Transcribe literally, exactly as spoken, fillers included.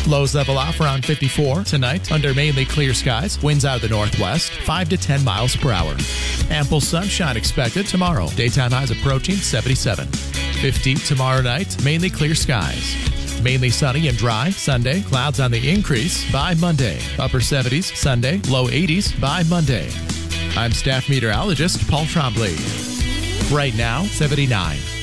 Lows level off around fifty-four tonight under mainly clear skies. Winds out of the northwest, five to ten miles per hour. Ample sunshine expected tomorrow. Daytime highs approaching seventy-seven. fifty tomorrow night, mainly clear skies. Mainly sunny and dry Sunday. Clouds on the increase by Monday. Upper seventies Sunday, low eighties by Monday. I'm staff meteorologist Paul Trombley. Right now, seventy-nine.